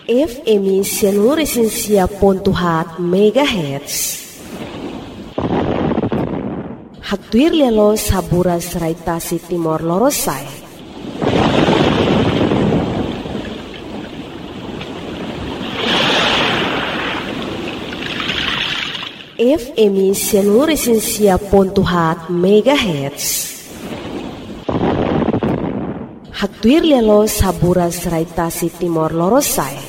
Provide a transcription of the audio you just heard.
FM 104.7 MHz. Hatuir lelo saburas raitasi Timor Lorosai. FM 104.7 MHz. Hatuir lelo saburas raitasi Timor Lorosai.